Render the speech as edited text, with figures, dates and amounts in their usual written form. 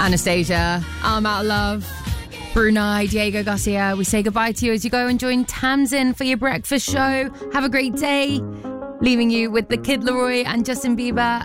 Anastasia, I'm Out of Love. Brunei, Diego Garcia, we say goodbye to you as you go and join Tamsin for your breakfast show. Have a great day. Leaving you with the Kid Laroi and Justin Bieber.